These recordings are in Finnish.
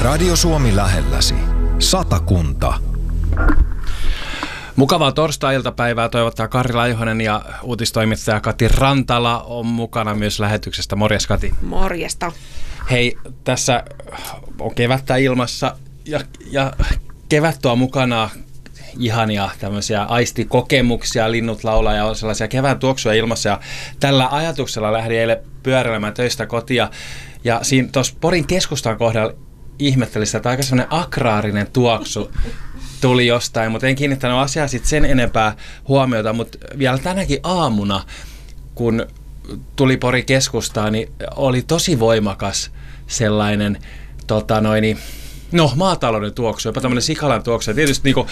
Radio Suomi lähelläsi. Satakunta. Mukavaa torstai-iltapäivää toivottaa Kari Laihonen ja uutistoimittaja Kati Rantala on mukana myös lähetyksestä. Morjes Kati. Morjesta. Hei, tässä on kevättä ilmassa ja kevät tuo mukana ihania tämmöisiä aistikokemuksia, linnut laulaa ja on sellaisia kevään tuoksuja ilmassa. Ja tällä ajatuksella lähdin eilen pyöräilemään töistä kotia ja siinä tuossa Porin keskustan kohdalla ihmettelin sitä, että aika semmoinen agraarinen tuoksu tuli jostain, mutta en kiinnittänyt asiaa sitten sen enempää huomiota, mutta vielä tänäkin aamuna, kun tuli Porin keskustaan, niin oli tosi voimakas sellainen maatalouden tuoksu, jopa tämmöinen sikalan tuoksu. Ja tietysti niinku,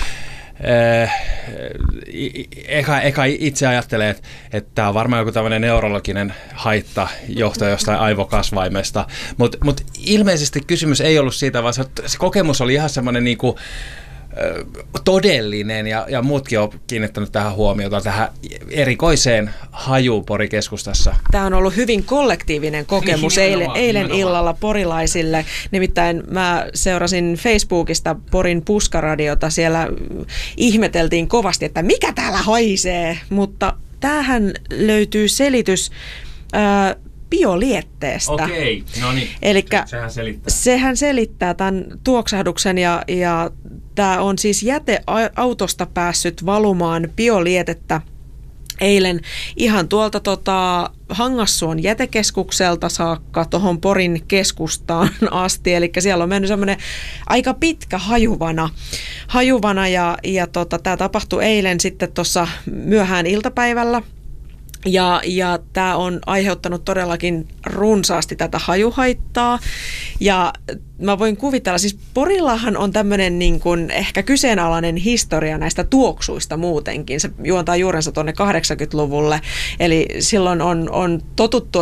eka itse ajattelee, että tämä on varmaan joku tämmöinen neurologinen haitta johtaa jostain aivokasvaimesta, mutta ilmeisesti kysymys ei ollut siitä, vaan se kokemus oli ihan semmoinen niinku todellinen ja muutkin on kiinnittänyt tähän huomiota, tähän erikoiseen hajuun Pori-keskustassa. Tämä on ollut hyvin kollektiivinen kokemus eilen illalla porilaisille. Nimittäin mä seurasin Facebookista Porin puskaradiota. Siellä ihmeteltiin kovasti, että mikä täällä haisee, mutta tämähän löytyy selitys biolietteestä. Okei, no niin, sehän selittää tämän tuoksahduksen ja tämä on siis jäteautosta päässyt valumaan biolietettä eilen ihan tuolta Hangassuon jätekeskukselta saakka tuohon Porin keskustaan asti. Eli siellä on mennyt semmoinen aika pitkä hajuvana ja tämä tapahtui eilen sitten tuossa myöhään iltapäivällä. Ja tämä on aiheuttanut todellakin runsaasti tätä hajuhaittaa. Ja mä voin kuvitella, siis Porillahan on tämmöinen niin kuin ehkä kyseenalainen historia näistä tuoksuista muutenkin. Se juontaa juurensa tuonne 80-luvulle. Eli silloin on totuttu